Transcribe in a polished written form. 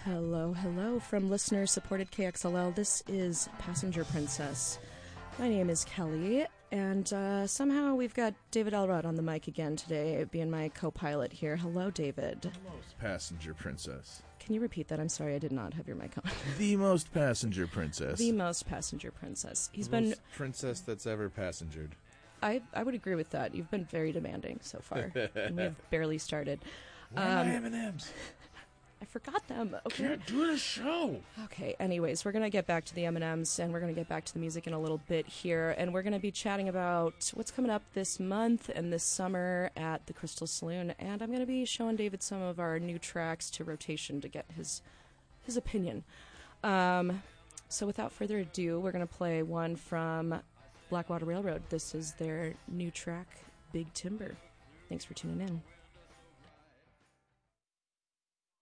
Hello, hello from listener-supported KXLL. This is Passenger Princess. My name is Kelly, and somehow we've got David Elrod on the mic again today, being my co-pilot here. Hello, David. Most Passenger Princess. Can you repeat that? I'm sorry, I did not have your mic on. The most Passenger Princess. The most Passenger Princess. He's been most princess that's ever passengered. I would agree with that. You've been very demanding so far, and we've barely started. Where are my M&Ms? I forgot them. Okay. Can't do a show. Okay, anyways, we're going to get back to the M&Ms, and we're going to get back to the music in a little bit here, and we're going to be chatting about what's coming up this month and this summer at the Crystal Saloon, and I'm going to be showing David some of our new tracks to rotation to get his opinion. So without further ado, we're going to play one from Blackwater Railroad. This is their new track, Big Timber. Thanks for tuning in.